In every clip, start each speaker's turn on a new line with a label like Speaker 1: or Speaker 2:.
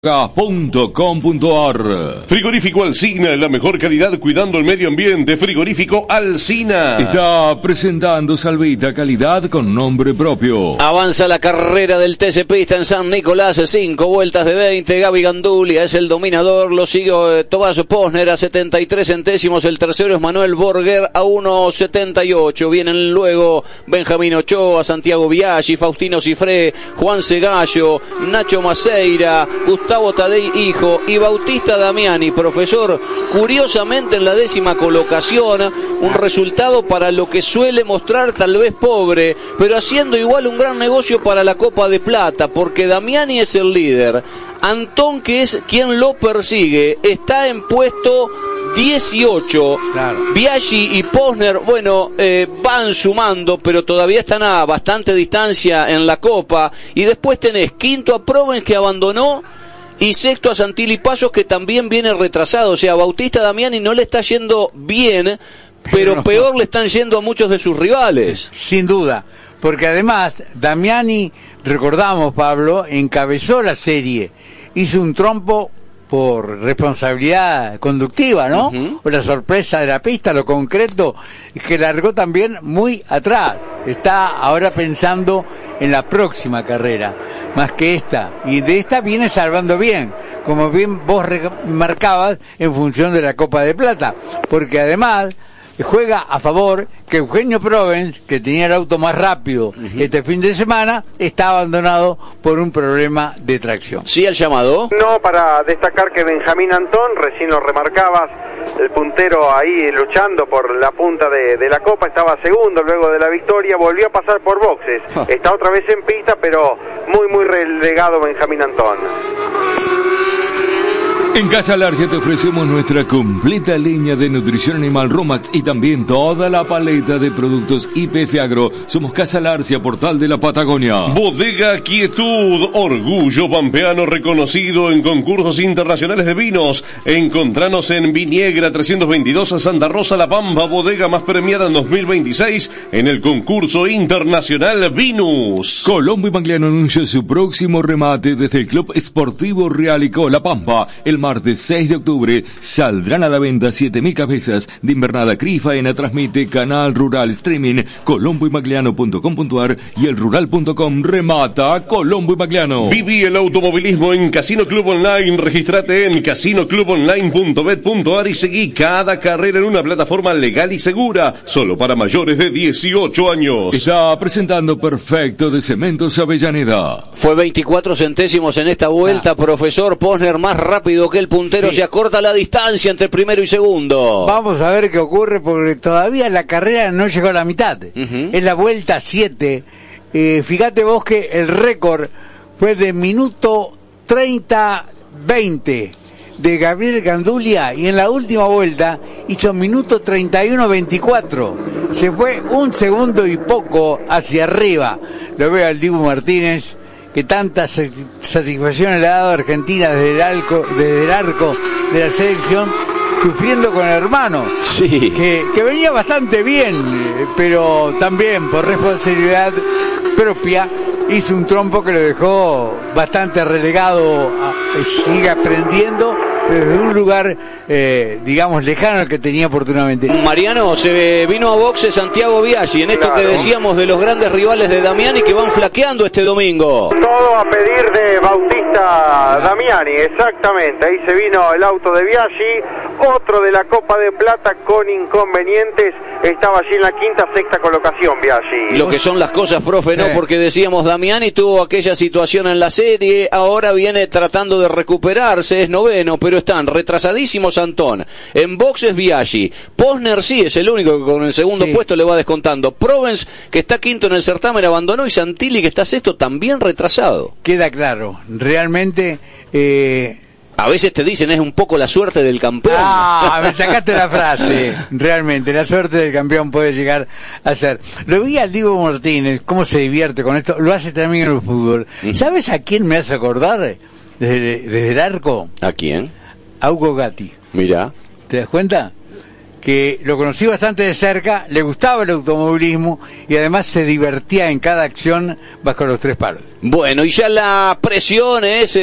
Speaker 1: .com.ar.
Speaker 2: Frigorífico Alsina, la mejor calidad cuidando el medio ambiente. Frigorífico Alsina
Speaker 1: Está presentando Salvita, calidad con nombre propio.
Speaker 3: Avanza la carrera del TC Pista en San Nicolás, 5 vueltas de 20. Gaby Gandulia es el dominador, lo sigue Tomás Posner a 73 centésimos. El tercero es Manuel Borger a 1.78. Vienen luego Benjamín Ochoa, Santiago Biaggi, Faustino Cifré, Juan Segallo, Nacho Maceira, Gustavo Tadei Hijo y Bautista Damiani, profesor. Curiosamente en la 10ª colocación, un resultado para lo que suele mostrar tal vez pobre, pero haciendo igual un gran negocio para la Copa de Plata, porque Damiani es el líder. Antón, que es quien lo persigue, está en puesto 18. Claro. Biaggi y Posner, bueno, van sumando, pero todavía están a bastante distancia en la Copa. Y después tenés quinto a Provence, que abandonó, y sexto a Santilli Pasos, que también viene retrasado. O sea, Bautista Damiani no le está yendo bien, pero no, peor le están yendo a muchos de sus rivales.
Speaker 4: Sin duda, porque además Damiani, recordamos, Pablo, encabezó la serie, hizo un trompo por responsabilidad conductiva, ¿no? O la sorpresa de la pista, lo concreto, que largó también muy atrás. Está ahora pensando en la próxima carrera, más que esta. Y de esta viene salvando bien, como bien vos remarcabas, en función de la Copa de Plata. Porque además juega a favor que Eugenio Provence, que tenía el auto más rápido este fin de semana, está abandonado por un problema de tracción.
Speaker 3: ¿Sí el llamado?
Speaker 5: No, para destacar que Benjamín Antón, recién lo remarcabas, el puntero ahí luchando por la punta de la Copa, estaba segundo luego de la victoria, volvió a pasar por boxes, está otra vez en pista, pero muy relegado Benjamín Antón.
Speaker 1: En Casa Larcia te ofrecemos nuestra completa línea de nutrición animal Romax y también toda la paleta de productos YPF Agro. Somos Casa Larcia, Portal de la Patagonia.
Speaker 2: Bodega Quietud, orgullo pampeano reconocido en concursos internacionales de vinos. Encontranos en Viniegra 322 a Santa Rosa, La Pampa, bodega más premiada en 2026 en el concurso internacional Vinus.
Speaker 1: Colombo y Magliano anuncia su próximo remate desde el Club Esportivo Realico La Pampa. El martes 6 de octubre saldrán a la venta 7.000 cabezas de invernada. Crifaena transmite Canal Rural Streaming, colomboymagliano.com.ar y elrural.com. Remata Colombo y Magliano.
Speaker 2: Viví el automovilismo en Casino Club Online. Regístrate en casinoclubonline.bet.ar y seguí cada carrera en una plataforma legal y segura, solo para mayores de 18 años.
Speaker 1: Está presentando Perfecto de Cementos Avellaneda.
Speaker 3: Fue 24 centésimos en esta vuelta, profesor Posner, más rápido que el puntero, se acorta la distancia entre primero y segundo.
Speaker 4: Vamos a ver qué ocurre, porque todavía la carrera no llegó a la mitad. Es la vuelta 7. Fíjate vos que el récord fue de minuto 30-20 de Gabriel Gandulia, y en la última vuelta hizo minuto 31-24. Se fue un segundo y poco hacia arriba. Lo veo al Dibu Martínez, que tantas satisfacciones le ha dado a Argentina desde el arco de la selección, sufriendo con el hermano, que venía bastante bien, pero también por responsabilidad propia hizo un trompo que lo dejó bastante relegado, sigue aprendiendo desde un lugar, digamos, lejano al que tenía oportunamente.
Speaker 3: Mariano, se vino a boxe Santiago Biaggi, en esto que decíamos de los grandes rivales de Damiani que van flaqueando este domingo.
Speaker 5: Todo a pedir de Bautista Damiani, exactamente. Ahí se vino el auto de Biaggi, otro de la Copa de Plata con inconvenientes. Estaba allí en la quinta, sexta colocación Biaggi.
Speaker 3: Lo que son las cosas, profe, ¿no? Porque decíamos, Damiani tuvo aquella situación en la serie, ahora viene tratando de recuperarse, es noveno, pero están retrasadísimos Antón. En boxes Biaggi. Posner sí es el único que con el segundo puesto le va descontando. Provence, que está quinto en el certamen, abandonó, y Santilli, que está sexto, también retrasado.
Speaker 4: Queda claro, realmente...
Speaker 3: A veces te dicen, es un poco la suerte del campeón.
Speaker 4: Me sacaste la frase. Realmente, la suerte del campeón puede llegar a ser. Lo vi al Dibu Martínez, cómo se divierte con esto. Lo hace también en el fútbol. ¿Sabes a quién me hace acordar? Desde el arco.
Speaker 3: ¿A quién?
Speaker 4: A Hugo Gatti.
Speaker 3: Mirá.
Speaker 4: ¿Te das cuenta? que lo conocí bastante de cerca, le gustaba el automovilismo y además se divertía en cada acción bajo los 3 palos.
Speaker 3: Bueno, y ya la presión es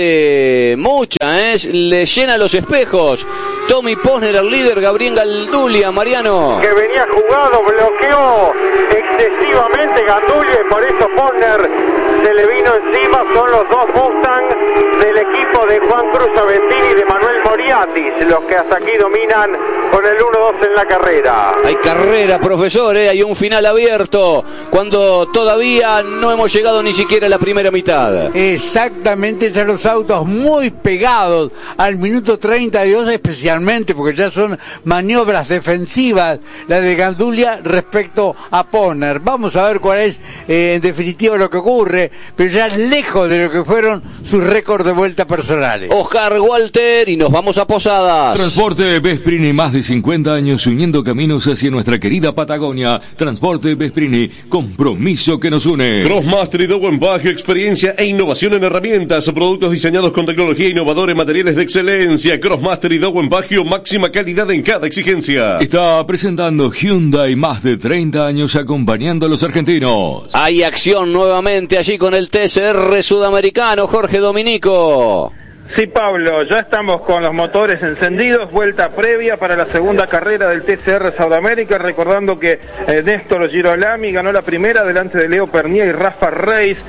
Speaker 3: mucha, le llena los espejos. Tommy Posner, el líder, Gabriel Gandulia, Mariano.
Speaker 5: Que venía jugado, bloqueó excesivamente Gandulia y por eso Posner se le vino encima. Son los 2 Mustang del equipo de Juan Cruz Aventini y de Manuel Moriatis, los que hasta aquí dominan con el 1-2 en la carrera.
Speaker 3: Hay carrera, profesor, hay un final abierto cuando todavía no hemos llegado ni siquiera a la primera mitad.
Speaker 4: Exactamente, ya los autos muy pegados al minuto 32, especialmente porque ya son maniobras defensivas la de Gandulia respecto a Posner. Vamos a ver cuál es en definitiva lo que ocurre, pero ya lejos de lo que fueron sus récords de vuelta personales.
Speaker 3: Oscar Walter, y nos vamos a Posadas.
Speaker 1: Transporte Vesprini, más de 50 años uniendo caminos hacia nuestra querida Patagonia. Transporte Vesprini, compromiso que nos une.
Speaker 2: Crossmaster y Dowen Baggio, experiencia e innovación en herramientas, productos diseñados con tecnología innovadora en materiales de excelencia. Crossmaster y Dowen Baggio, máxima calidad en cada exigencia.
Speaker 1: Está presentando Hyundai, más de 30 años acompañando a los argentinos.
Speaker 3: Hay acción nuevamente allí con el TCR sudamericano, Jorge Dominico.
Speaker 6: Sí, Pablo, ya estamos con los motores encendidos, vuelta previa para la segunda carrera del TCR Sudamérica, recordando que Néstor Girolami ganó la primera delante de Leo Pernia y Rafa Reis.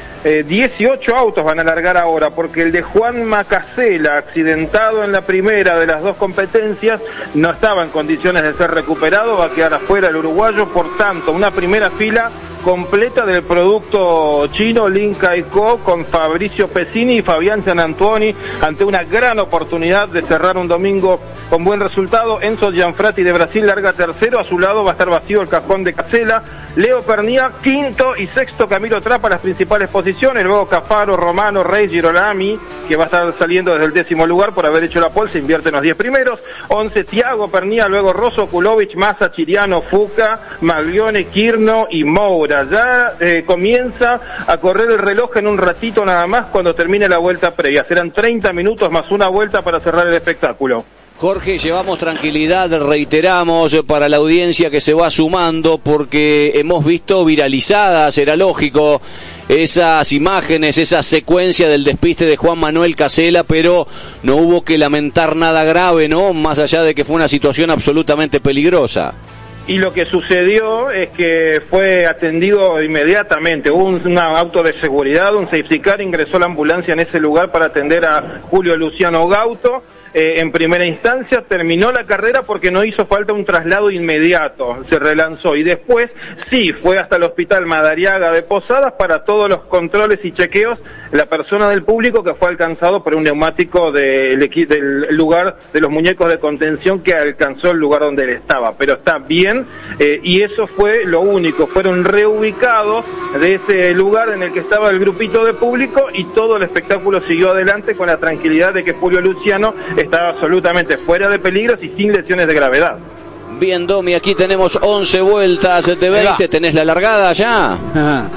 Speaker 6: 18 autos van a largar ahora, porque el de Juan Macasela, accidentado en la primera de las 2 competencias, no estaba en condiciones de ser recuperado, va a quedar afuera el uruguayo. Por tanto, una primera fila completa del producto chino Linka Co con Fabricio Pesini y Fabián Gianantuoni, ante una gran oportunidad de cerrar un domingo con buen resultado. Enzo Gianfrati de Brasil larga tercero, a su lado va a estar vacío el cajón de Casela. Leo Pernia quinto y sexto Camilo Trapa las principales posiciones, luego Cafaro, Romano, Rey, Girolami, que va a estar saliendo desde el 10º lugar por haber hecho la pole, se invierte en los 10 primeros. 11 Tiago Pernia, luego Rosso, Kulovic, Massa, Chiriano, Fuca, Maglione, Quirno y Moura. Ya comienza a correr el reloj en un ratito nada más cuando termine la vuelta previa. Serán 30 minutos más una vuelta para cerrar el espectáculo.
Speaker 3: Jorge, llevamos tranquilidad, reiteramos para la audiencia que se va sumando, porque hemos visto viralizadas, era lógico, esas imágenes, esa secuencia del despiste de Juan Manuel Casela, pero no hubo que lamentar nada grave, ¿no? Más allá de que fue una situación absolutamente peligrosa.
Speaker 6: Y lo que sucedió es que fue atendido inmediatamente. Hubo un auto de seguridad, un safety car, ingresó la ambulancia en ese lugar para atender a Julio Luciano Gauto. En primera instancia terminó la carrera porque no hizo falta un traslado inmediato, se relanzó y después sí fue hasta el hospital Madariaga de Posadas para todos los controles y chequeos. La persona del público que fue alcanzado por un neumático del lugar de los muñecos de contención que alcanzó el lugar donde él estaba, pero está bien, y eso fue lo único. Fueron reubicados de ese lugar en el que estaba el grupito de público y todo el espectáculo siguió adelante con la tranquilidad de que Julio Luciano estaba absolutamente fuera de peligros y sin lesiones de gravedad.
Speaker 3: Bien, Domi, aquí tenemos 11 vueltas de 20, ¿tenés la largada ya?
Speaker 4: Ajá.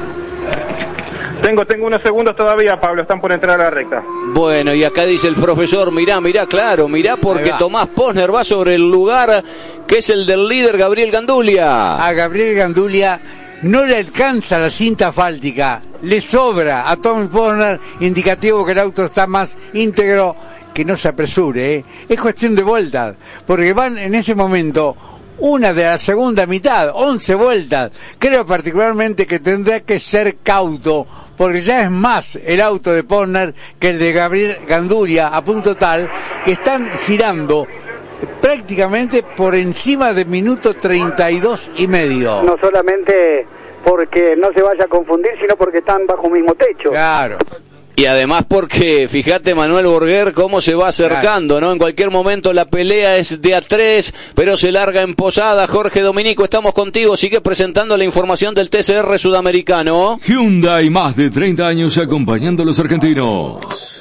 Speaker 6: Tengo unos segundos todavía, Pablo, están por entrar a la recta.
Speaker 3: Bueno, y acá dice el profesor, mirá, claro, mirá, porque Tomás Posner va sobre el lugar que es el del líder Gabriel Gandulia.
Speaker 4: A Gabriel Gandulia no le alcanza la cinta asfáltica, le sobra a Tommy Posner, indicativo que el auto está más íntegro. Que no se apresure, es cuestión de vueltas, porque van en ese momento una de la segunda mitad, 11 vueltas. Creo particularmente que tendrá que ser cauto, porque ya es más el auto de Posner que el de Gabriel Gandulia, a punto tal que están girando prácticamente por encima de minuto 32 y medio.
Speaker 7: No solamente porque no se vaya a confundir, sino porque están bajo un mismo techo.
Speaker 4: Claro.
Speaker 3: Y además porque, fíjate Manuel Borguer cómo se va acercando, ¿no? En cualquier momento la pelea es de a 3, pero se larga en Posada. Jorge Dominico, estamos contigo, sigue presentando la información del TCR sudamericano.
Speaker 1: Hyundai, más de 30 años acompañando a los argentinos.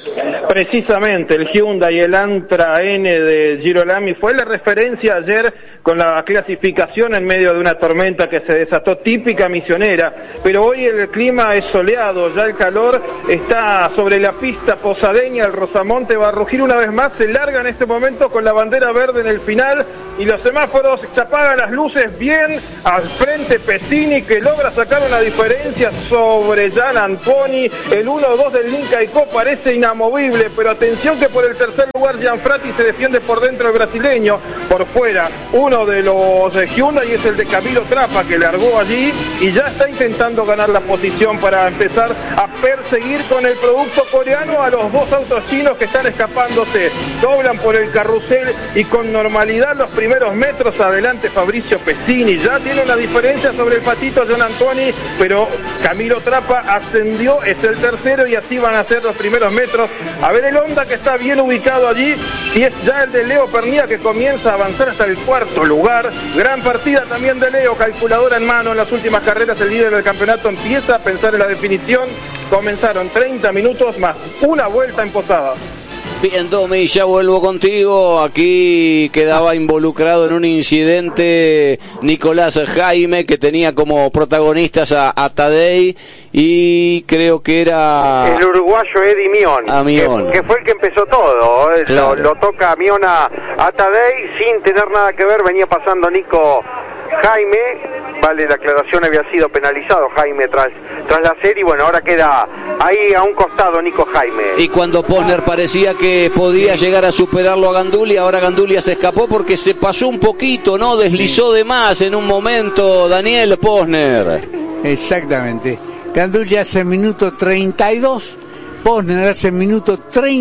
Speaker 6: Precisamente, el Hyundai y el Antra N de Girolami fue la referencia ayer con la clasificación en medio de una tormenta que se desató típica misionera, pero hoy el clima es soleado, ya el calor está sobre la pista posadeña, el Rosamonte va a rugir una vez más, se larga en este momento con la bandera verde en el final y los semáforos se apagan las luces bien al frente Pesini que logra sacar una diferencia sobre Gian Antoni, el 1-2 del Lincaico parece inamovible, pero atención que por el tercer lugar Gianfratti se defiende por dentro el brasileño, por fuera uno de los Hyundai es el de Camilo Trappa que largó allí y ya está intentando ganar la posición para empezar a perseguir con el producto coreano a los dos autos chinos que están escapándose, doblan por el carrusel y con normalidad los primeros metros adelante Fabricio Pesini, ya tiene una diferencia sobre el patito Gian Antoni, pero Camilo Trappa ascendió, es el tercero y así van a ser los primeros metros. A ver el Honda que está bien ubicado allí y es ya el de Leo Pernía que comienza a avanzar hasta el cuarto lugar. Gran partida también de Leo, calculadora en mano en las últimas carreras, el líder del campeonato empieza a pensar en la definición. Comenzaron 30 minutos más una vuelta en Posada.
Speaker 3: Bien, Domi, ya vuelvo contigo. Aquí quedaba involucrado en un incidente Nicolás Jaime, que tenía como protagonistas a Tadei y creo que era...
Speaker 5: el uruguayo Eddie Mion, que fue el que empezó todo. Claro. Lo toca Mion a Tadei sin tener nada que ver, venía pasando Nico Jaime, vale la aclaración, había sido penalizado Jaime tras la serie, bueno, ahora queda ahí a un costado Nico Jaime.
Speaker 3: Y cuando Posner parecía que podía llegar a superarlo a Gandulia, ahora Gandulia se escapó porque se pasó un poquito, ¿no? Deslizó de más en un momento Daniel Posner.
Speaker 4: Exactamente. Gandulia hace minuto 32, Posner hace minuto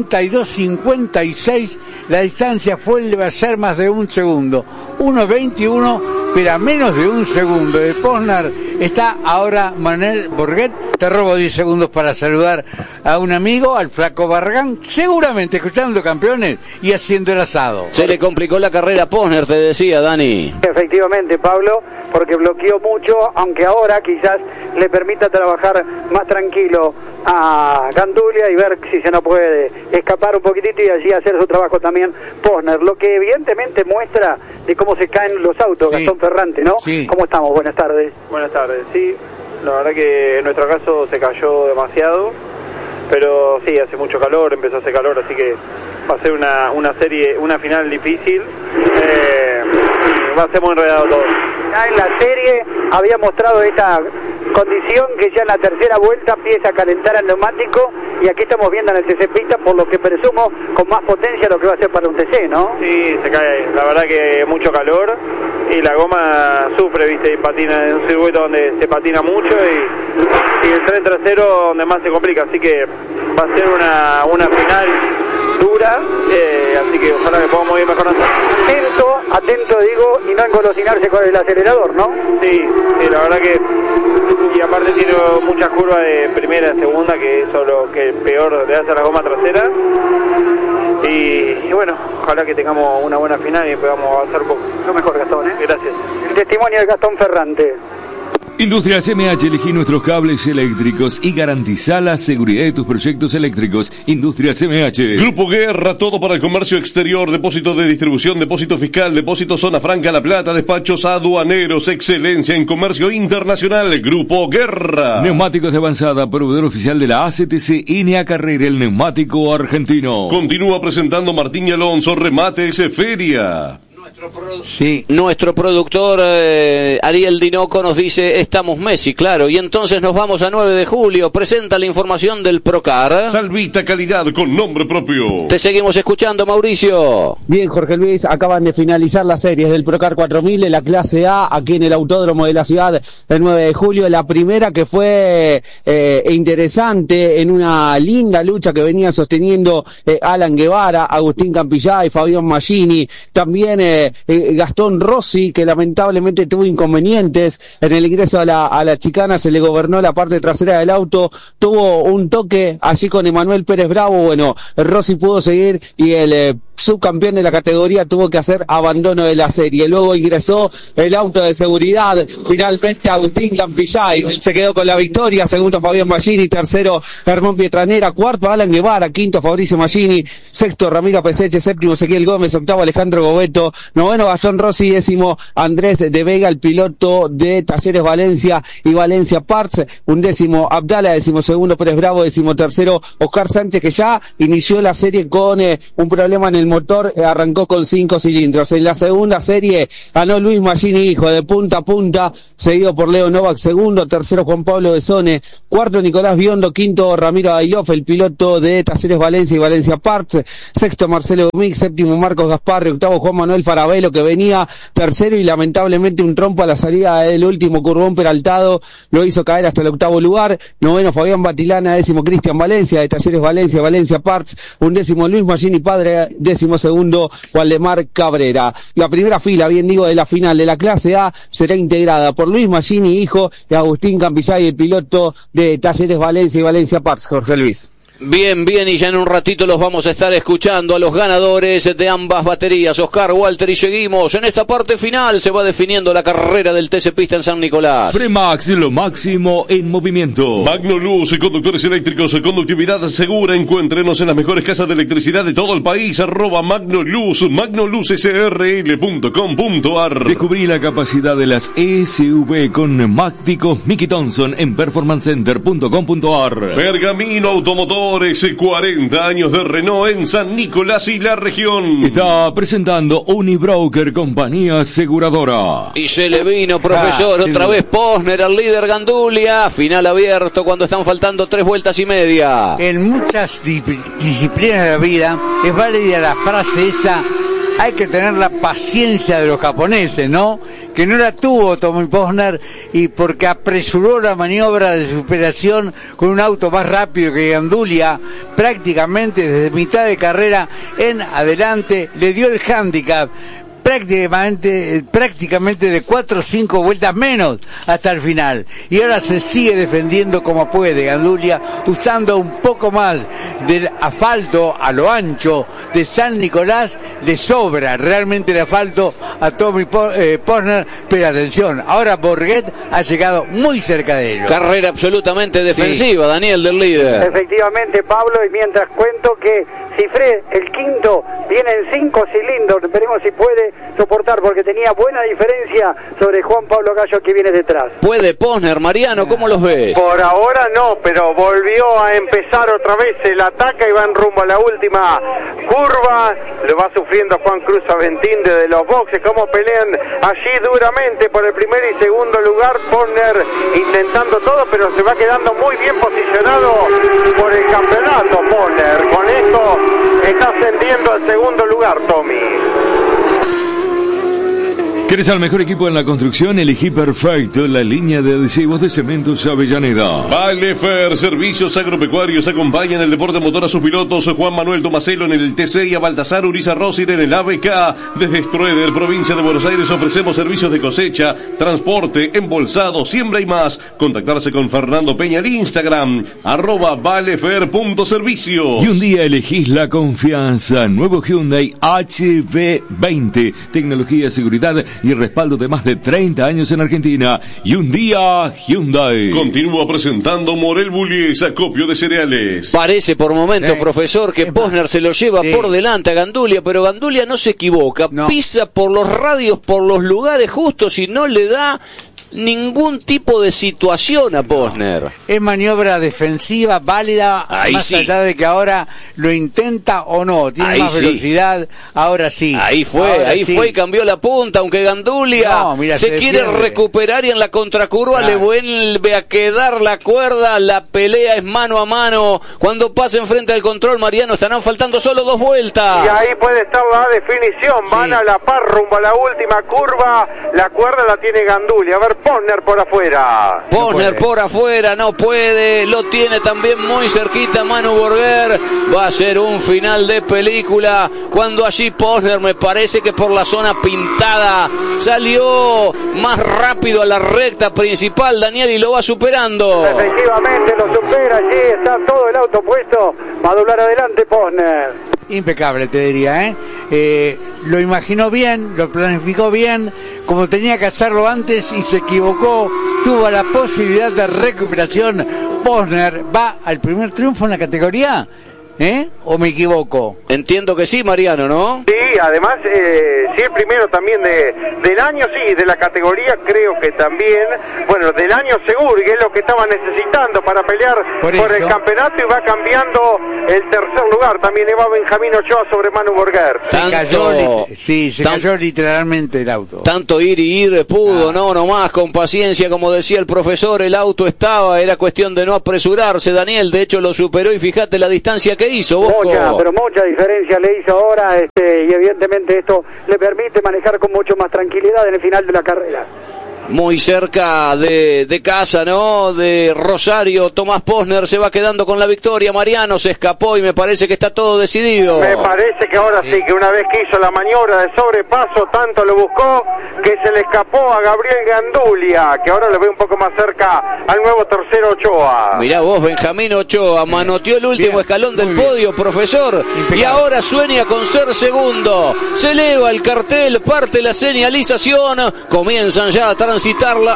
Speaker 4: 32.56, la distancia vuelve a ser más de un segundo, 1.21, pero a menos de un segundo de Posner está ahora Manuel Borghet. Te robo 10 segundos para saludar a un amigo, al flaco Barragán, seguramente escuchando Campeones y haciendo el asado.
Speaker 3: Se le complicó la carrera a Posner, te decía, Dani.
Speaker 7: Efectivamente, Pablo, porque bloqueó mucho, aunque ahora quizás le permita trabajar más tranquilo a Gandulia y ver si se nos puede escapar un poquitito y allí hacer su trabajo también Posner, lo que evidentemente muestra de cómo se caen los autos. Sí. Gastón Ferrante, ¿no?
Speaker 4: Sí.
Speaker 7: ¿Cómo estamos? Buenas tardes.
Speaker 8: Buenas tardes, sí, la verdad que en nuestro caso se cayó demasiado, pero sí, hace mucho calor, empezó a hacer calor, así que va a ser una serie, una final difícil, va a ser muy enredado todo.
Speaker 7: Ya en la serie había mostrado esta condición que ya en la tercera vuelta empieza a calentar el neumático y aquí estamos viendo en el TC Pista, por lo que presumo con más potencia lo que va a ser para un TC, ¿no?
Speaker 8: Sí, se cae, la verdad que mucho calor y la goma sufre, viste, y patina en un circuito donde se patina mucho y el tren trasero donde más se complica, así que va a ser una final dura, así que ojalá que podamos ir mejorando.
Speaker 7: Atento digo, y no engolosinarse con el acelerador, ¿no?
Speaker 8: Sí, la verdad que, y aparte tiene muchas curvas de primera, segunda, que eso es lo que peor le hace a la goma trasera, y bueno, ojalá que tengamos una buena final y podamos avanzar un poco.
Speaker 7: Lo mejor, Gastón, ¿eh?
Speaker 8: Gracias.
Speaker 7: El testimonio de Gastón Ferrante.
Speaker 1: Industrial CMH, elegí nuestros cables eléctricos y garantiza la seguridad de tus proyectos eléctricos. Industrial CMH.
Speaker 2: Grupo Guerra, todo para el comercio exterior, depósito de distribución, depósito fiscal, depósito Zona Franca La Plata, despachos aduaneros, excelencia en comercio internacional. Grupo Guerra.
Speaker 1: Neumáticos de avanzada, proveedor oficial de la ACTC Inea Carrera, el neumático argentino.
Speaker 2: Continúa presentando Martín y Alonso, Remates Feria.
Speaker 3: Sí. Nuestro productor Ariel Dinoco nos dice, estamos Messi, claro, y entonces nos vamos a 9 de julio, presenta la información del Procar.
Speaker 2: Salvita calidad con nombre propio.
Speaker 3: Te seguimos escuchando, Mauricio.
Speaker 9: Bien, Jorge Luis, acaban de finalizar las series del Procar 4000 en la clase A, aquí en el Autódromo de la ciudad del 9 de julio, la primera que fue interesante, en una linda lucha que venía sosteniendo Alan Guevara, Agustín Campillay, Fabián Maggini, también Gastón Rossi, que lamentablemente tuvo inconvenientes en el ingreso a la chicana, se le gobernó la parte trasera del auto, tuvo un toque allí con Emanuel Pérez Bravo, bueno, Rossi pudo seguir y el subcampeón de la categoría, tuvo que hacer abandono de la serie. Luego ingresó el auto de seguridad. Finalmente Agustín Campillay se quedó con la victoria. Segundo Fabián Mallini, tercero Hermón Pietranera, cuarto Alan Guevara, quinto Fabricio Mallini, sexto Ramiro Peseche, séptimo Ezequiel Gómez, octavo Alejandro Gobeto, noveno Gastón Rossi, décimo Andrés de Vega, el piloto de Talleres Valencia y Valencia Parts, undécimo Abdala, decimosegundo Pérez Bravo, decimotercero Oscar Sánchez, que ya inició la serie con un problema en el motor, arrancó con 5 cilindros. En la segunda serie ganó Luis Mallini, hijo, de punta a punta, seguido por Leo Novak, segundo, tercero Juan Pablo Besone, cuarto Nicolás Biondo, quinto Ramiro Ayov, el piloto de Talleres Valencia y Valencia Parts, sexto Marcelo Domínguez, séptimo Marcos Gasparri, octavo Juan Manuel Farabelo, que venía tercero y lamentablemente un trompo a la salida del último curvón peraltado lo hizo caer hasta el octavo lugar. Noveno Fabián Batilana, décimo Cristian Valencia de Talleres Valencia, Valencia Parts, undécimo Luis Mallini padre, décimo segundo Waldemar Cabrera. La primera fila, bien digo, de la final de la clase A será integrada por Luis Mallini, hijo, y Agustín Campillay, el piloto de Talleres Valencia y Valencia Parts. Jorge Luis.
Speaker 3: Bien, y ya en un ratito los vamos a estar escuchando a los ganadores de ambas baterías, Oscar, Walter, y seguimos. En esta parte final se va definiendo la carrera del TC Pista en San Nicolás.
Speaker 1: Fremax, lo máximo en movimiento.
Speaker 2: Magnoluz, conductores eléctricos, conductividad segura. Encuéntrenos en las mejores casas de electricidad de todo el país. @Magnoluz, magnoluzsrl.com.ar.
Speaker 1: Descubrí la capacidad de las SUV con Mácticos Mickey Thompson en performancecenter.com.ar.
Speaker 2: Pergamino Automotor, 40 años de Renault en San Nicolás y la región.
Speaker 1: Está presentando Unibroker, compañía aseguradora.
Speaker 3: Y se le vino, profesor, otra vez Posner, al líder Gandulia. Final abierto cuando están faltando 3 vueltas y media.
Speaker 4: En muchas disciplinas de la vida es válida la frase esa: hay que tener la paciencia de los japoneses, ¿no? Que no la tuvo Tommy Posner, y porque apresuró la maniobra de superación con un auto más rápido que Gandulia, prácticamente desde mitad de carrera en adelante, le dio el hándicap prácticamente de 4 o 5 vueltas menos hasta el final, y ahora se sigue defendiendo como puede Gandulia, usando un poco más del asfalto a lo ancho de San Nicolás. Le sobra realmente el asfalto a Tommy Posner, pero atención, ahora Borghet ha llegado muy cerca de ellos.
Speaker 3: Carrera absolutamente defensiva, sí. Daniel, del líder.
Speaker 7: Efectivamente, Pablo, y mientras cuento que Cifré, el quinto, viene en 5 cilindros, veremos si puede soportar, porque tenía buena diferencia sobre Juan Pablo Gallo, que viene detrás.
Speaker 3: ¿Puede Posner, Mariano? ¿Cómo los ves?
Speaker 5: Por ahora no, pero volvió a empezar otra vez el ataque y va en rumbo a la última curva. Lo va sufriendo Juan Cruz Aventín desde los boxes, como pelean allí duramente por el primer y segundo lugar. Posner intentando todo, pero se va quedando muy bien posicionado por el campeonato. Posner con esto está ascendiendo al segundo lugar, Tommy.
Speaker 1: ¿Quieres al mejor equipo en la construcción? Elegí perfecto la línea de adhesivos de Cementos Avellaneda.
Speaker 2: Valefer, servicios agropecuarios, acompañan el deporte motor a sus pilotos. Juan Manuel Tomaselo en el TC y a Baltasar Uriza Rosir en el ABK. Desde Strueder, provincia de Buenos Aires, ofrecemos servicios de cosecha, transporte, embolsado, siembra y más. Contactarse con Fernando Peña al Instagram, @valefer.servicios.
Speaker 1: Y un día elegís la confianza. Nuevo Hyundai HB20. Tecnología, seguridad y respaldo de más de 30 años en Argentina. Y un día Hyundai.
Speaker 2: Continúa presentando Morel Bullies, acopio de cereales.
Speaker 3: Parece por momentos, profesor, que Posner se lo lleva por delante a Gandulia, pero Gandulia no se equivoca. No. Pisa por los radios, por los lugares justos, y no le da ningún tipo de situación a Posner.
Speaker 4: Es maniobra defensiva válida,
Speaker 3: ahí
Speaker 4: más
Speaker 3: sí.
Speaker 4: allá de que ahora lo intenta o no, tiene
Speaker 3: ahí
Speaker 4: más
Speaker 3: sí.
Speaker 4: velocidad, ahora sí.
Speaker 3: Ahí fue y cambió la punta, aunque Gandulia se quiere recuperar, y en la contracurva le vuelve a quedar la cuerda. La pelea es mano a mano. Cuando pasa enfrente del control, Mariano, estarán faltando solo 2 vueltas.
Speaker 5: Y ahí puede estar la definición, van a la par rumbo a la última curva. La cuerda la tiene Gandulia. A ver, Posner por afuera.
Speaker 3: Posner por afuera, no puede. Lo tiene también muy cerquita Manu Borger. Va a ser un final de película, cuando allí Posner, me parece que por la zona pintada, salió más rápido a la recta principal, Daniel, y lo va superando.
Speaker 7: Efectivamente lo supera, allí está todo el auto puesto. Va a doblar adelante Posner.
Speaker 4: impecable, te diría, lo imaginó bien, lo planificó bien, como tenía que hacerlo antes y se equivocó, tuvo la posibilidad de recuperación. Posner va al primer triunfo en la categoría, ¿o me equivoco?
Speaker 3: Entiendo que sí, Mariano, ¿no?
Speaker 5: Sí, además, sí, el primero también del año, sí, de la categoría creo que también, bueno, del año seguro, que es lo que estaba necesitando para pelear por el campeonato, y va cambiando el tercer lugar, también va Benjamín Ochoa sobre Manu Borger.
Speaker 4: Se cayó literalmente el auto.
Speaker 3: Tanto ir pudo, no más, con paciencia, como decía el profesor, el auto era cuestión de no apresurarse, Daniel, de hecho lo superó y fíjate la distancia que hizo, Bosco.
Speaker 7: Mucha diferencia le hizo ahora, y evidentemente esto le permite manejar con mucho más tranquilidad en el final de la carrera.
Speaker 3: Muy cerca de casa, ¿no? De Rosario, Tomás Posner se va quedando con la victoria. Mariano se escapó y me parece que está todo decidido.
Speaker 5: Me parece que ahora sí, que una vez que hizo la maniobra de sobrepaso, tanto lo buscó que se le escapó a Gabriel Gandulia, que ahora lo ve un poco más cerca al nuevo tercero Ochoa.
Speaker 3: Mirá vos, Benjamín Ochoa manoteó el último escalón del podio, profesor, y ahora sueña con ser segundo. Se eleva el cartel, parte la señalización, comienzan ya a transitar la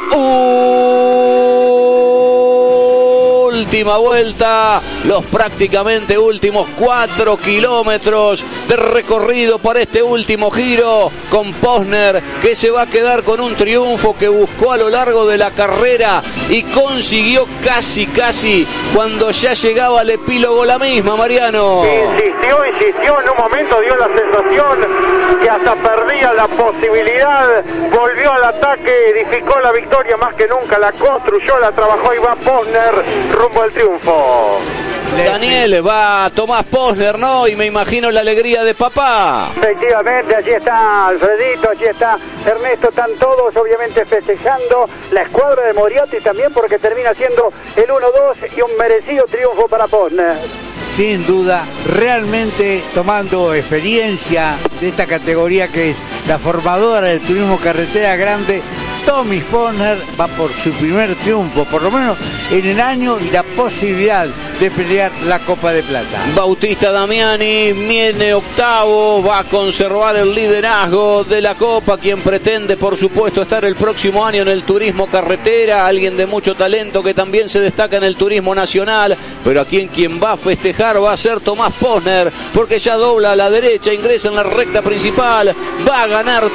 Speaker 3: última vuelta, los prácticamente últimos 4 kilómetros de recorrido para este último giro, con Posner que se va a quedar con un triunfo que buscó a lo largo de la carrera y consiguió casi cuando ya llegaba al epílogo la misma, Mariano.
Speaker 5: Insistió, en un momento dio la sensación que hasta perdía la posibilidad, volvió al ataque, edificó la victoria más que nunca, la construyó, la trabajó y va Posner rumbo al triunfo.
Speaker 3: Daniel, va Tomás Posner, ¿no? Y me imagino la alegría de papá.
Speaker 7: Efectivamente, allí está Alfredito, allí está Ernesto, están todos obviamente festejando la escuadra de Moriarty también, porque termina siendo el 1-2 y un merecido triunfo para Posner.
Speaker 4: Sin duda, realmente tomando experiencia de esta categoría que es la formadora del turismo carretera grande, Tommy Posner va por su primer triunfo, por lo menos en el año, y la posibilidad de pelear la Copa de Plata.
Speaker 3: Bautista Damiani viene octavo, va a conservar el liderazgo de la Copa, quien pretende por supuesto estar el próximo año en el turismo carretera, alguien de mucho talento que también se destaca en el turismo nacional, pero aquí quien va a festejar va a ser Tomás Posner, porque ya dobla a la derecha, ingresa en la recta principal, va a ganar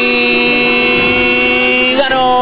Speaker 3: Tommy,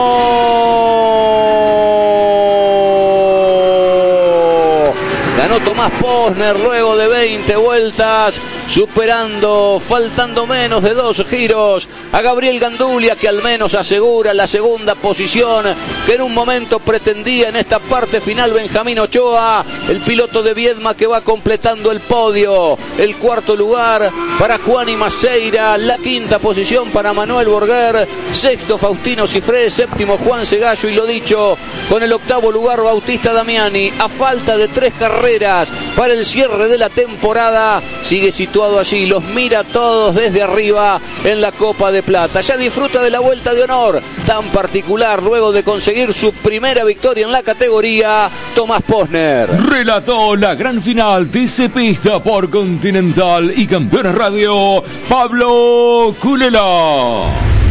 Speaker 3: ganó Tomás Posner luego de 20 vueltas, superando, faltando menos de 2 giros, a Gabriel Gandulia, que al menos asegura la segunda posición que en un momento pretendía en esta parte final Benjamín Ochoa, el piloto de Viedma, que va completando el podio. El cuarto lugar para Juani Maceira, la quinta posición para Manuel Borger, sexto Faustino Cifré, séptimo Juan Segallo, y lo dicho, con el octavo lugar Bautista Damiani, a falta de 3 carreras para el cierre de la temporada, sigue situado allí, los mira todos desde arriba en la Copa de Plata. Ya disfruta de la vuelta de honor tan particular luego de conseguir su primera victoria en la categoría, Tomás Posner.
Speaker 1: Relató la gran final TC Pista por Continental y Campeones Radio, Pablo Culela.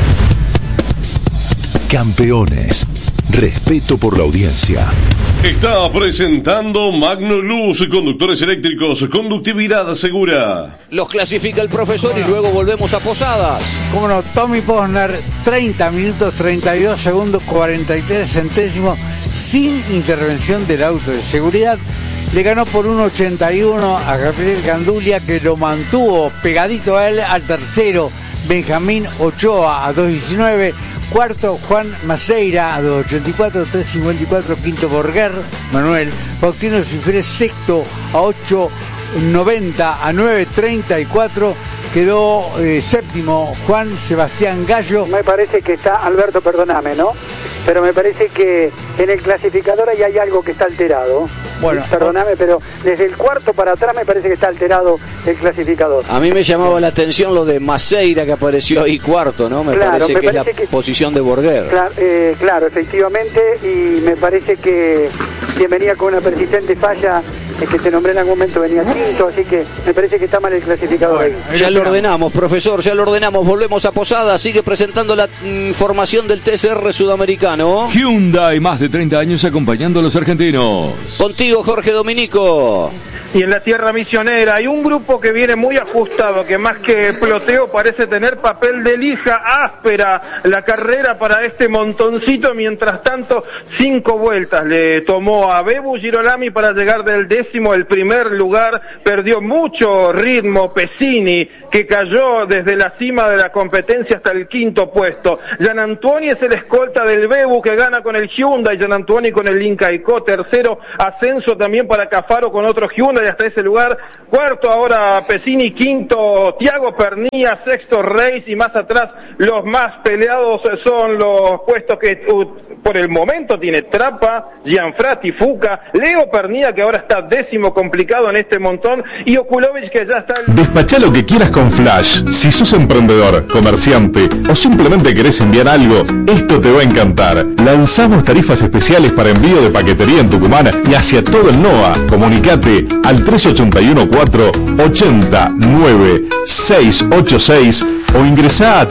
Speaker 10: Campeones. Respeto por la audiencia.
Speaker 2: Está presentando Magnoluz, conductores eléctricos, conductividad segura.
Speaker 3: Los clasifica el profesor y luego volvemos a Posadas.
Speaker 4: Cómo no, Tommy Posner, 30 minutos, 32 segundos, 43 centésimos, sin intervención del auto de seguridad. Le ganó por 1.81 a Gabriel Gandulia, que lo mantuvo pegadito a él. Al tercero, Benjamín Ochoa a 2.19. Cuarto, Juan Maceira a 2.84, 3.54, quinto Borger, Manuel. Faustino Cifré, sexto a 8.90, a 9.34. Quedó séptimo Juan Sebastián Gallo.
Speaker 7: Me parece que está, Alberto, perdóname, ¿no? Pero me parece que en el clasificador ahí hay algo que está alterado. Bueno, perdóname, pero desde el cuarto para atrás me parece que está alterado el clasificador.
Speaker 3: A mí me llamaba la atención lo de Maceira, que apareció ahí cuarto, ¿no? Me parece que es la posición de Borger.
Speaker 7: Claro, efectivamente, y me parece que quien venía con una persistente falla, que te nombré en algún momento, venía quinto, así que me parece que está mal el clasificador ahí.
Speaker 3: Ya lo ordenamos, profesor, ya lo ordenamos. Volvemos a Posada, sigue presentando la información del TCR sudamericano.
Speaker 1: Hyundai, más de 30 años acompañando a los argentinos.
Speaker 3: Contigo, Jorge Dominico.
Speaker 6: Y en la tierra misionera hay un grupo que viene muy ajustado, que más que ploteo parece tener papel de lija, áspera la carrera para este montoncito. Mientras tanto, 5 vueltas le tomó a Bebu Girolami para llegar del 10º al primer lugar. Perdió mucho ritmo Pesini, que cayó desde la cima de la competencia hasta el 5º puesto. Gianantuoni es el escolta del Bebu, que gana con el Hyundai, Gianantuoni con el Inca Icó. Tercero, ascenso también para Cafaro con otro Hyundai hasta ese lugar. Cuarto ahora Pesini, quinto Tiago Pernía, sexto Reis, y más atrás los más peleados son los puestos que por el momento tiene Trapa, Gianfrati, Fuca, Leo Pernía, que ahora está 10º complicado en este montón, y Okulovic, que ya está...
Speaker 11: Despachá lo que quieras con Flash. Si sos emprendedor, comerciante o simplemente querés enviar algo, esto te va a encantar. Lanzamos tarifas especiales para envío de paquetería en Tucumán y hacia todo el NOA. Comunicate al 381-480-9686 o ingresá a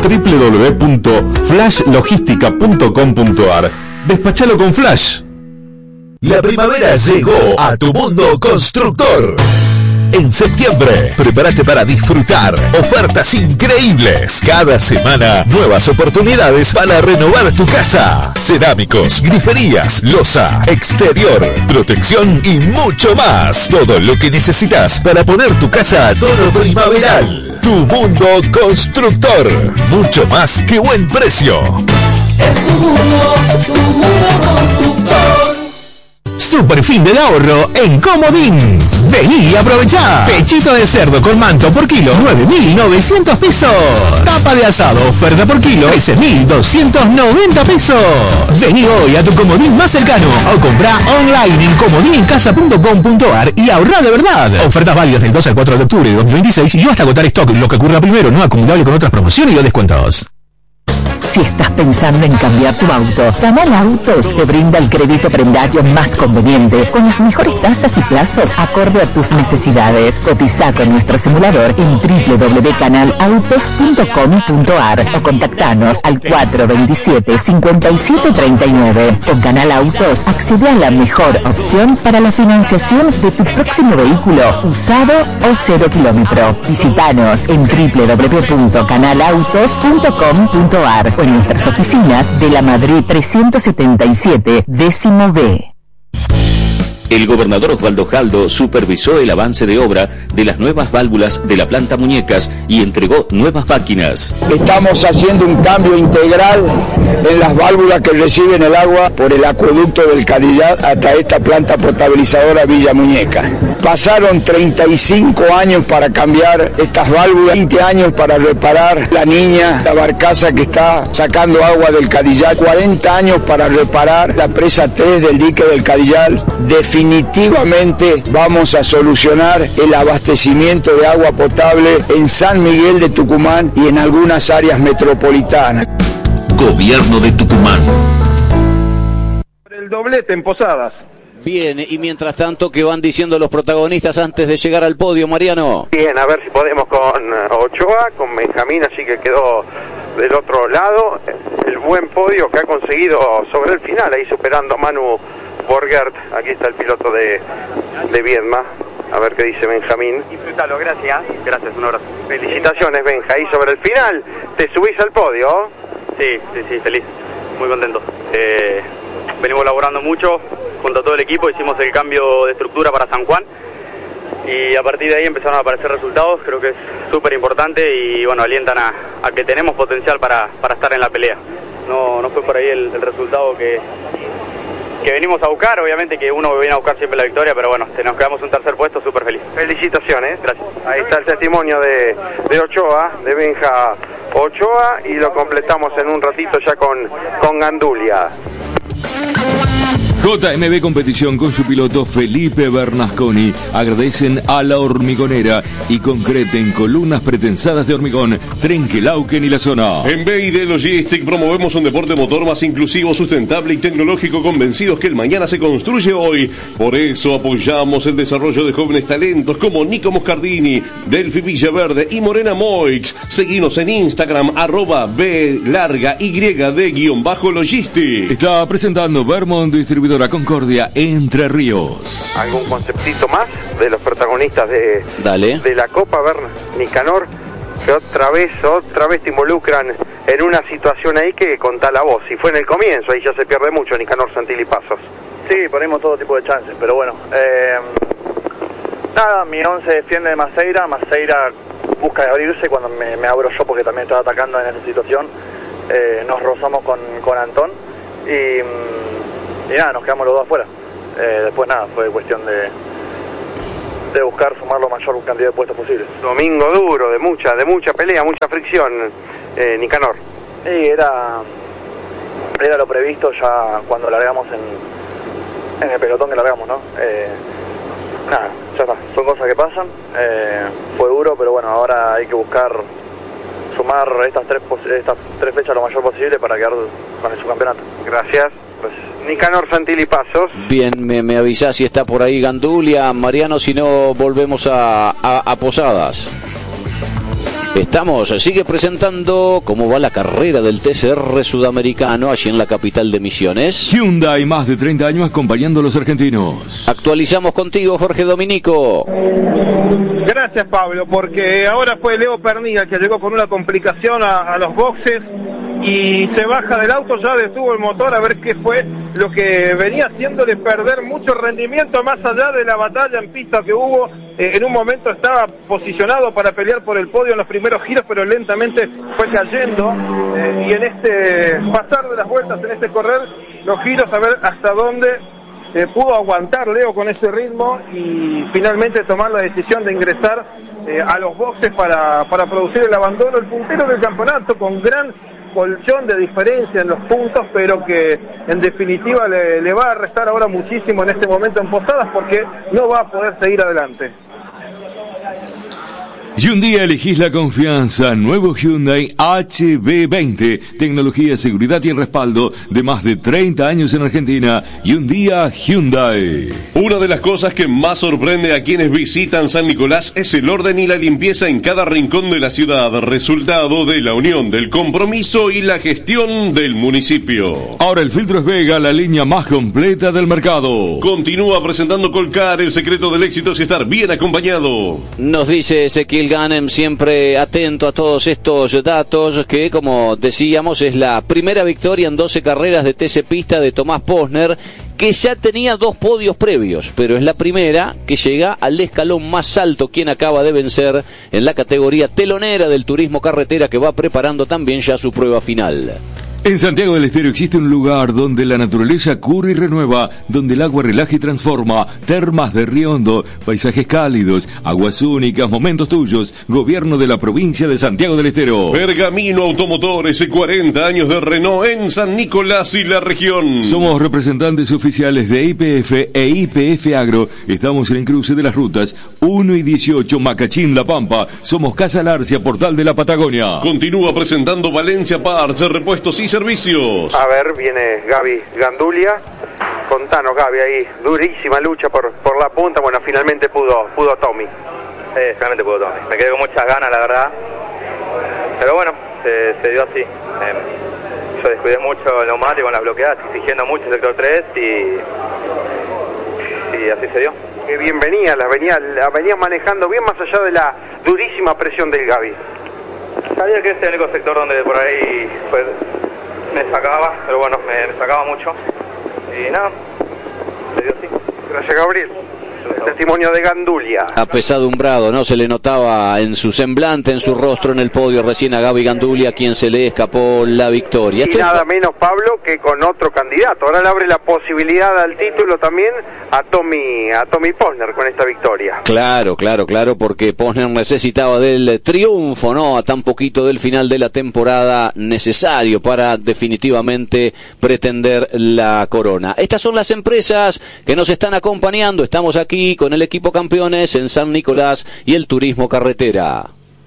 Speaker 11: www.flashlogistica.com.ar. Despachalo con Flash.
Speaker 10: La primavera llegó a tu mundo constructor. En septiembre, prepárate para disfrutar ofertas increíbles. Cada semana, nuevas oportunidades para renovar tu casa. Cerámicos, griferías, loza, exterior, protección y mucho más. Todo lo que necesitas para poner tu casa a tono primaveral. Tu mundo constructor. Mucho más que buen precio.
Speaker 12: Es tu mundo constructor.
Speaker 13: Super fin del ahorro en Comodín. Vení y aprovechá. Pechito de cerdo con manto por kilo, 9.900 pesos. Tapa de asado, oferta por kilo, 13.290 pesos. Vení hoy a tu Comodín más cercano o comprá online en comodinencasa.com.ar y ahorrá de verdad. Ofertas válidas del 2 al 4 de octubre de 2026 y hasta agotar stock. Lo que ocurra primero no acumulable con otras promociones y o descuentos.
Speaker 14: Si estás pensando en cambiar tu auto, Canal Autos te brinda el crédito prendario más conveniente, con las mejores tasas y plazos acorde a tus necesidades. Cotiza con nuestro simulador en www.canalautos.com.ar o contactanos al 427-5739. Con Canal Autos accede a la mejor opción para la financiación de tu próximo vehículo, usado o 0 kilómetro. Visítanos en www.canalautos.com.ar o en nuestras oficinas de la Madrid 377, 10B.
Speaker 3: El gobernador Osvaldo Jaldo supervisó el avance de obra de las nuevas válvulas de la planta Muñecas y entregó nuevas máquinas.
Speaker 15: Estamos haciendo un cambio integral en las válvulas que reciben el agua por el acueducto del Cadillat hasta esta planta potabilizadora Villa Muñeca. Pasaron 35 años para cambiar estas válvulas, 20 años para reparar la niña, la barcaza que está sacando agua del Cadillat, 40 años para reparar la presa 3 del dique del Cadillat. Definitivamente vamos a solucionar el abastecimiento de agua potable en San Miguel de Tucumán y en algunas áreas metropolitanas.
Speaker 10: Gobierno de Tucumán.
Speaker 6: El doblete en Posadas.
Speaker 3: Bien, y mientras tanto, ¿qué van diciendo los protagonistas antes de llegar al podio, Mariano?
Speaker 5: Bien, a ver si podemos con Ochoa, con Benjamín, así que quedó del otro lado. El buen podio que ha conseguido sobre el final, ahí superando a Manu Borgert. Aquí está el piloto de Viedma. A ver qué dice Benjamín.
Speaker 16: Disfrútalo, gracias. Gracias, un abrazo.
Speaker 5: Felicitaciones, Benja, ahí sobre el final. ¿Te subís al podio?
Speaker 16: Sí, feliz. Muy contento. Venimos laborando mucho junto a todo el equipo, hicimos el cambio de estructura para San Juan y a partir de ahí empezaron a aparecer resultados. Creo que es súper importante y bueno, alientan a que tenemos potencial para estar en la pelea. No fue por ahí el resultado que venimos a buscar, obviamente que uno viene a buscar siempre la victoria, pero bueno, nos quedamos un tercer puesto, súper feliz.
Speaker 5: Felicitaciones.
Speaker 16: Gracias.
Speaker 5: Ahí está el testimonio de Ochoa, de Benja Ochoa, y lo completamos en un ratito ya con Gandulia.
Speaker 1: JMB Competición con su piloto Felipe Bernasconi agradecen a La Hormigonera y concreten columnas pretensadas de hormigón, Trenquelauquen y la zona.
Speaker 2: En BID Logistic promovemos un deporte motor más inclusivo, sustentable y tecnológico, convencidos que el mañana se construye hoy. Por eso apoyamos el desarrollo de jóvenes talentos como Nico Moscardini, Delphi Villaverde y Morena Moix. Seguinos en Instagram @B_YD_Logistic.
Speaker 1: Está presentando Vermont Distribuidora Concordia Entre Ríos.
Speaker 5: ¿Algún conceptito más de los protagonistas de la Copa? A ver, Nicanor, que otra vez te involucran en una situación ahí que contá la voz. Si fue en el comienzo, ahí ya se pierde mucho, Nicanor Santilli Pasos.
Speaker 8: Sí, ponemos todo tipo de chances, pero bueno. Nada, mi 11 defiende de Maceira busca abrirse cuando me abro yo porque también estaba atacando en esa situación. Nos rozamos con Antón y nada, nos quedamos los dos afuera. Después nada, fue cuestión de buscar sumar la mayor cantidad de puestos posibles.
Speaker 5: Domingo duro, de mucha pelea, mucha fricción, Nicanor.
Speaker 8: Sí, era lo previsto ya cuando largamos en el pelotón que largamos, ¿no? Nada, ya está, son cosas que pasan. Fue duro, pero bueno, ahora hay que buscar sumar estas tres fechas lo mayor posible para quedar con el subcampeonato.
Speaker 5: Gracias. Nicanor Santilli Pasos.
Speaker 3: Bien, me avisás si está por ahí Gandulia, Mariano, si no volvemos a Posadas. Sigue presentando cómo va la carrera del TCR sudamericano allí en la capital de Misiones.
Speaker 1: Hyundai, más de 30 años acompañando a los argentinos.
Speaker 3: Actualizamos contigo, Jorge Dominico.
Speaker 6: Gracias, Pablo, porque ahora fue Leo Pernilla que llegó con una complicación a los boxes y se baja del auto, ya detuvo el motor a ver qué fue lo que venía haciéndole perder mucho rendimiento más allá de la batalla en pista que hubo. En un momento estaba posicionado para pelear por el podio en los primeros giros, pero lentamente fue cayendo y en este pasar de las vueltas, en este correr los giros, a ver hasta dónde pudo aguantar Leo con ese ritmo y finalmente tomar la decisión de ingresar a los boxes para producir el abandono. El puntero del campeonato con gran colchón de diferencia en los puntos, pero que en definitiva le va a restar ahora muchísimo en este momento en Posadas porque no va a poder seguir adelante.
Speaker 1: Y un día elegís la confianza. Nuevo Hyundai HB20. Tecnología, seguridad y el respaldo de más de 30 años en Argentina. Y un día Hyundai.
Speaker 2: Una de las cosas que más sorprende a quienes visitan San Nicolás es el orden y la limpieza en cada rincón de la ciudad, resultado de la unión del compromiso y la gestión del municipio.
Speaker 1: Ahora el filtro es Vega, la línea más completa del mercado.
Speaker 2: Continúa presentando Colcar. El secreto del éxito es estar bien acompañado.
Speaker 3: Nos dice Ezequiel Ganem, siempre atento a todos estos datos, que como decíamos es la primera victoria en 12 carreras de TC Pista de Tomás Posner, que ya tenía 2 podios previos, pero es la primera que llega al escalón más alto, quien acaba de vencer en la categoría telonera del turismo carretera, que va preparando también ya su prueba final.
Speaker 1: En Santiago del Estero existe un lugar donde la naturaleza cura y renueva, donde el agua relaja y transforma. Termas de Río Hondo, paisajes cálidos, aguas únicas, momentos tuyos. Gobierno de la provincia de Santiago del Estero.
Speaker 2: Pergamino Automotores, 40 años de Renault en San Nicolás y la región.
Speaker 1: Somos representantes oficiales de IPF e IPF Agro. Estamos en el cruce de las rutas 1 y 18, Macachín, La Pampa. Somos Casa Larcia, Portal de la Patagonia.
Speaker 2: Continúa presentando Valencia Parts, repuestos y servicios.
Speaker 5: A ver, viene Gaby Gandulia. Contanos, Gaby, ahí durísima lucha por la punta. Bueno, finalmente pudo Tommy.
Speaker 16: Finalmente pudo Tommy. Me quedé con muchas ganas, la verdad. Pero bueno, se dio así. Yo descuidé mucho el neumático en las bloqueadas, exigiendo mucho el sector 3 y así se dio.
Speaker 5: Qué bien venía, la venía manejando bien más allá de la durísima presión del Gaby.
Speaker 16: Sabía que ese es el único sector donde por ahí me sacaba, pero bueno, me sacaba mucho. Y nada, se dio así.
Speaker 5: Gracias, Gabriel. El testimonio de Gandulia.
Speaker 3: Apesadumbrado, ¿no? Se le notaba en su semblante, en su rostro en el podio recién a Gaby Gandulia, quien se le escapó la victoria.
Speaker 5: Y nada menos, Pablo, que con otro candidato. Ahora le abre la posibilidad al título también a Tommy Posner con esta victoria.
Speaker 3: Claro, porque Posner necesitaba del triunfo, ¿no? A tan poquito del final de la temporada, necesario para definitivamente pretender la corona. Estas son las empresas que nos están acompañando. Estamos aquí con el equipo campeones en San Nicolás y el turismo carretera.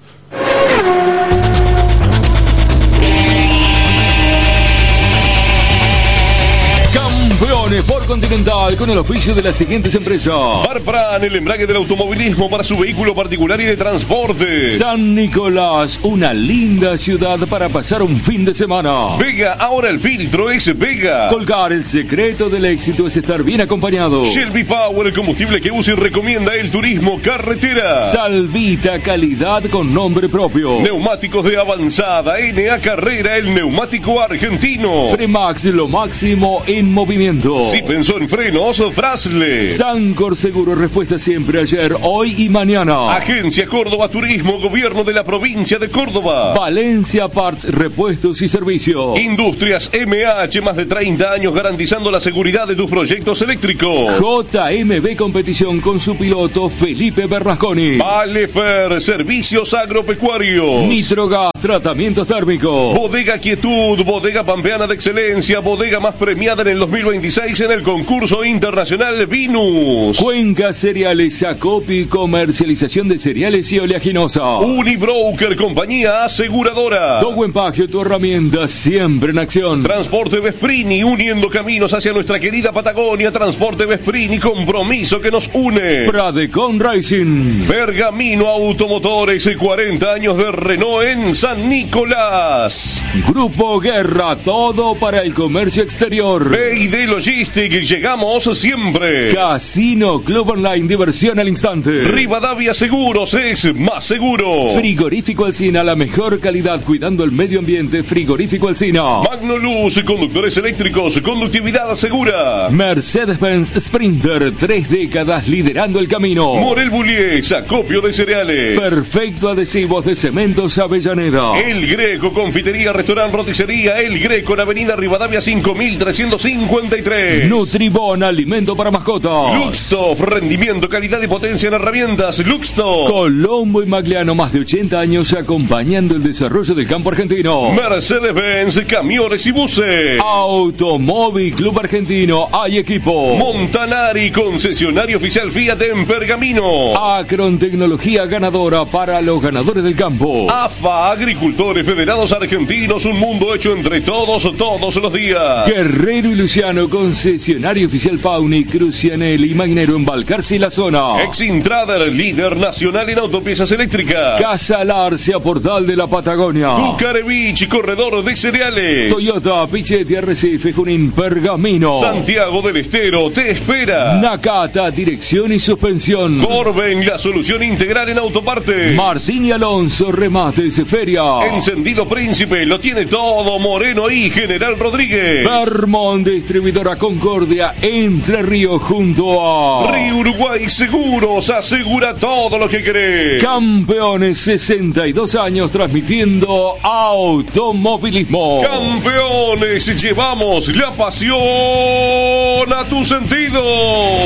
Speaker 1: Campeones por Continental con el oficio de las siguientes empresas.
Speaker 2: Barfran, el embrague del automovilismo para su vehículo particular y de transporte.
Speaker 1: San Nicolás, una linda ciudad para pasar un fin de semana.
Speaker 2: Vega, ahora el filtro es Vega.
Speaker 1: Colgar, el secreto del éxito es estar bien acompañado.
Speaker 2: Shelby Power, el combustible que usa y recomienda el turismo carretera.
Speaker 1: Salvita, calidad con nombre propio.
Speaker 2: Neumáticos de avanzada, NA Carrera, el neumático argentino.
Speaker 1: Fremax, lo máximo en movimiento.
Speaker 2: Si pensó en frenos, Frasle.
Speaker 1: Sancor Seguro, respuesta siempre, ayer, hoy y mañana.
Speaker 2: Agencia Córdoba Turismo, Gobierno de la Provincia de Córdoba.
Speaker 1: Valencia Parts, repuestos y servicios.
Speaker 2: Industrias MH, más de 30 años garantizando la seguridad de tus proyectos eléctricos.
Speaker 1: JMB Competición con su piloto Felipe Bernasconi.
Speaker 2: Valefer, servicios agropecuarios.
Speaker 1: Nitrogas, tratamientos térmicos.
Speaker 2: Bodega Quietud, bodega pampeana de excelencia, bodega más premiada en el 2026 en el concurso internacional Vinus.
Speaker 1: Cuenca Cereales, Acopi, comercialización de cereales y oleaginosa.
Speaker 2: Unibroker, compañía aseguradora.
Speaker 1: Dogo Empaque, tu herramienta siempre en acción.
Speaker 2: Transporte Vesprini, uniendo caminos hacia nuestra querida Patagonia. Transporte Vesprini, compromiso que nos une.
Speaker 1: Pradecon Racing.
Speaker 2: Pergamino Automotores, 40 años de Renault en San Nicolás.
Speaker 1: Grupo Guerra, todo para el comercio exterior.
Speaker 2: B&D Logistic, llegamos siempre.
Speaker 1: Casino Club Online, diversión al instante.
Speaker 2: Rivadavia Seguros, es más seguro.
Speaker 1: Frigorífico Alsina, la mejor calidad cuidando el medio ambiente. Frigorífico Alsina.
Speaker 2: Magnoluz, conductores eléctricos, conductividad segura.
Speaker 1: Mercedes-Benz Sprinter, 3 décadas liderando el camino.
Speaker 2: Morel Bullies, acopio de cereales.
Speaker 1: Perfecto adhesivos de Cementos Avellaneda.
Speaker 2: El Greco, confitería, restaurante, roticería. El Greco en Avenida Rivadavia 5353.
Speaker 1: Nutribón, alimento para mascotas.
Speaker 2: Luxtof, rendimiento, calidad y potencia en herramientas. Luxtof.
Speaker 1: Colombo y Magliano, más de 80 años acompañando el desarrollo del campo argentino.
Speaker 2: Mercedes-Benz, camiones y buses.
Speaker 1: Automóvil Club Argentino, hay equipo.
Speaker 2: Montanari, concesionario oficial Fiat en Pergamino.
Speaker 1: Acron, tecnología ganadora para los ganadores del campo.
Speaker 2: AFA, agricultores federados argentinos, un mundo hecho entre todos los días.
Speaker 1: Guerrero y Luciano, concesionario oficial Pauni, Crucianelli y Magnero en Balcarce y la zona.
Speaker 2: Exintrader, líder nacional en autopiezas eléctricas.
Speaker 1: Casa Larcia, portal de la Patagonia.
Speaker 2: Bucarevich, corredor de cereales.
Speaker 1: Toyota, Pichetti, Arrecife, Junín, Pergamino.
Speaker 2: Santiago del Estero, te espera.
Speaker 1: Nakata, dirección y suspensión.
Speaker 2: Corben, la solución integral en autopartes.
Speaker 1: Martín y Alonso, remates de feria.
Speaker 2: Encendido Príncipe, lo tiene todo, Moreno y General Rodríguez.
Speaker 1: Vermont, distribuidora Concordia, Entre Ríos, junto a
Speaker 2: Río Uruguay Seguros, asegura todo lo que querés.
Speaker 1: Campeones, 62 años transmitiendo automovilismo.
Speaker 2: Campeones, llevamos la pasión a tu sentido.